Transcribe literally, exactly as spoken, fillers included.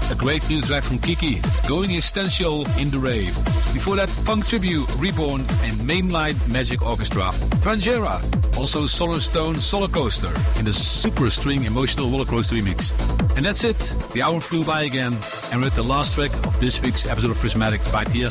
a great new track from Kiki, Going Essential in the Rave. Before that, Punk Tribute, Reborn, and Mainline Magic Orchestra. Frangera, also Solar Stone Solar Coaster in the Super String Emotional Roller Coaster remix. And that's it. The hour flew by again, and we're at the last track of this week's episode of Prismatic by T S.